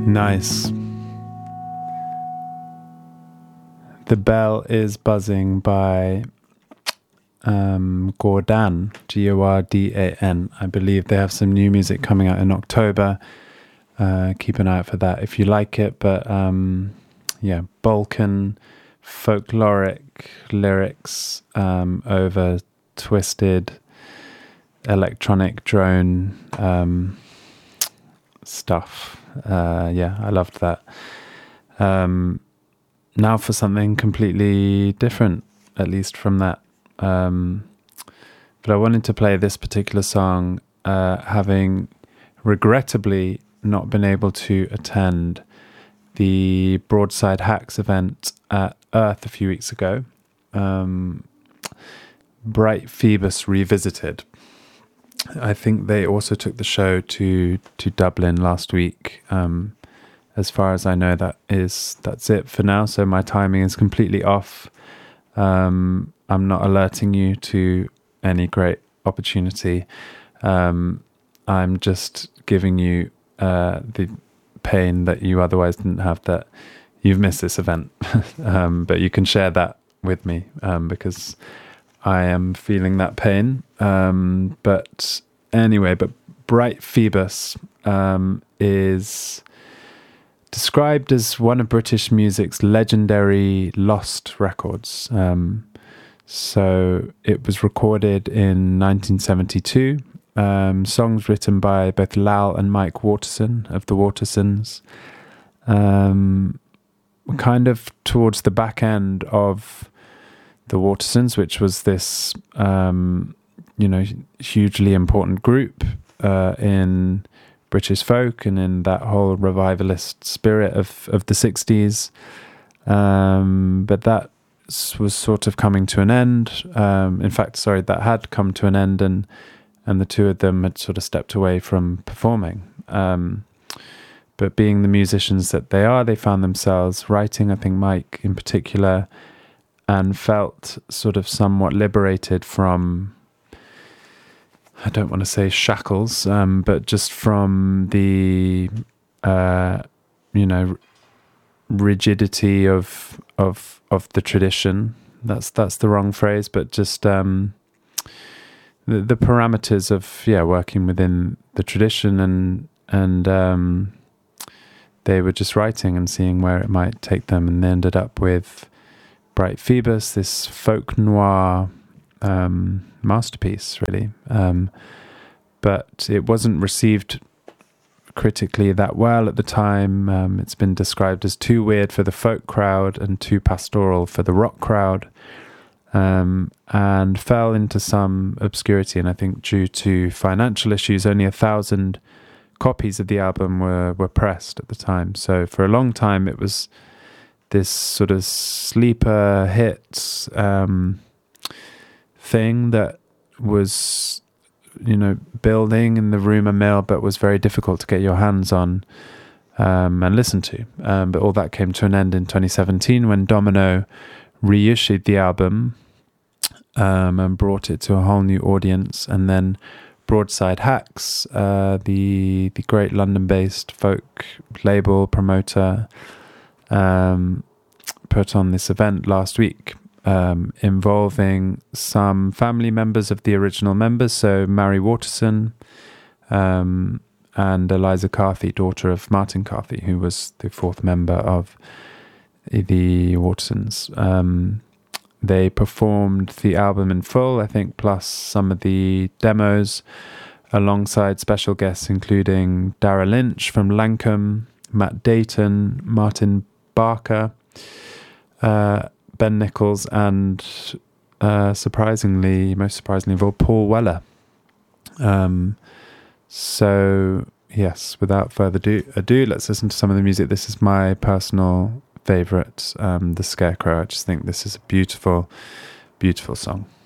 Nice. The Bell is Buzzing by Gordan, Gordan. I believe they have some new music coming out in October. Keep an eye out for that if you like it. But yeah, Balkan folkloric lyrics over twisted electronic drone stuff. Yeah, I loved that. Now for something completely different, at least from that. But I wanted to play this particular song, having regrettably not been able to attend the Broadside Hacks event at Earth a few weeks ago. Bright Phoebus Revisited. I think they also took the show to Dublin last week. As far as I know, that's it for now. So my timing is completely off. I'm not alerting you to any great opportunity. I'm just giving you the pain that you otherwise didn't have, that you've missed this event. But you can share that with me because I am feeling that pain. But anyway, Bright Phoebus is described as one of British music's legendary lost records. So it was recorded in 1972. Songs written by both Lal and Mike Waterson of the Watersons. Kind of towards the back end of the Watersons, which was this, hugely important group in British folk and in that whole revivalist spirit of the 60s. But that was sort of coming to an end. That had come to an end, and the two of them had sort of stepped away from performing. But being the musicians that they are, they found themselves writing, I think Mike in particular, and felt sort of somewhat liberated from, I don't want to say shackles, but just from the, rigidity of the tradition. That's the wrong phrase, but just the parameters of working within the tradition, and they were just writing and seeing where it might take them, and they ended up with Bright Phoebus, this folk noir masterpiece, really. But it wasn't received critically that well at the time. It's been described as too weird for the folk crowd and too pastoral for the rock crowd, and fell into some obscurity. And I think due to financial issues, only 1,000 copies of the album were pressed at the time. So for a long time, it was this sort of sleeper hits thing that was, building in the rumor mill, but was very difficult to get your hands on and listen to. But all that came to an end in 2017 when Domino reissued the album and brought it to a whole new audience. And then Broadside Hacks, the great London-based folk label promoter, put on this event last week involving some family members of the original members, so Mary Waterson and Eliza Carthy, daughter of Martin Carthy, who was the fourth member of the Watersons. They performed the album in full, I think, plus some of the demos, alongside special guests including Dara Lynch from Lankum, Matt Dayton, Martin Barker, Ben Nichols, and most surprisingly of all, Paul Weller. So yes, without further ado, let's listen to some of the music. This is my personal favourite, The Scarecrow. I just think this is a beautiful, beautiful song.